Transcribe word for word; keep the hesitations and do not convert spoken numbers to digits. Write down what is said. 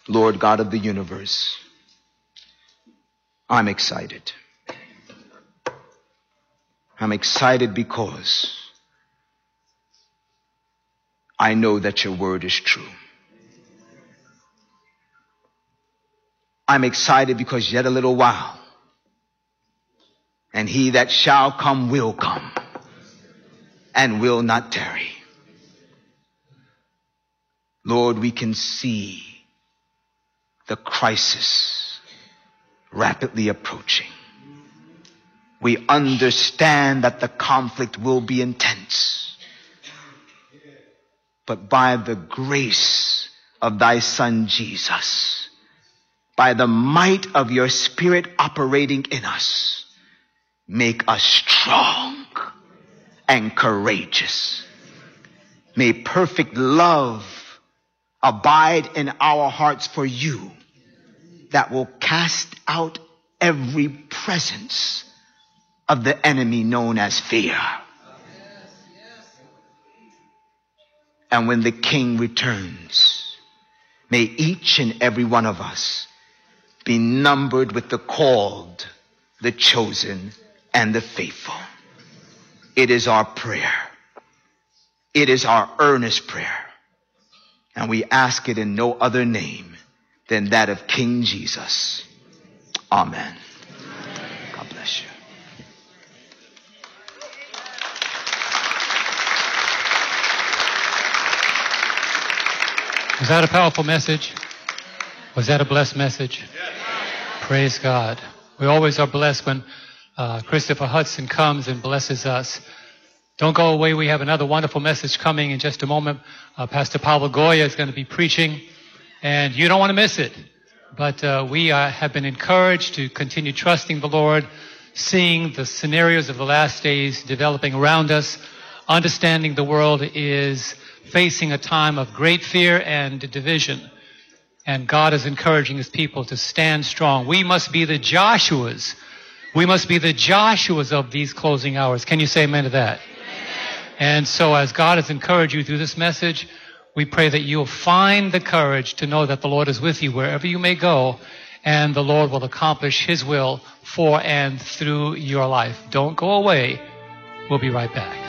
Lord God of the universe, I'm excited. I'm excited because I know that your word is true. I'm excited because yet a little while, and he that shall come will come and will not tarry. Lord, we can see the crisis rapidly approaching. We understand that the conflict will be intense. But by the grace of thy Son Jesus, by the might of your Spirit operating in us, make us strong and courageous. May perfect love abide in our hearts for you, that will cast out every presence of the enemy known as fear. And when the King returns, may each and every one of us be numbered with the called, the chosen, and the faithful. It is our prayer. It is our earnest prayer. And we ask it in no other name than that of King Jesus. Amen. God bless you. Was that a powerful message? Was that a blessed message? Yes. Praise God. We always are blessed when uh, Christopher Hudson comes and blesses us. Don't go away. We have another wonderful message coming in just a moment. Uh, Pastor Pablo Goya is going to be preaching, and you don't want to miss it. But uh, we uh, have been encouraged to continue trusting the Lord, seeing the scenarios of the last days developing around us, understanding the world is facing a time of great fear and division. And God is encouraging his people to stand strong. We must be the Joshuas. We must be the Joshuas of these closing hours. Can you say amen to that? Amen. And so as God has encouraged you through this message, we pray that you'll find the courage to know that the Lord is with you wherever you may go, and the Lord will accomplish his will for and through your life. Don't go away. We'll be right back.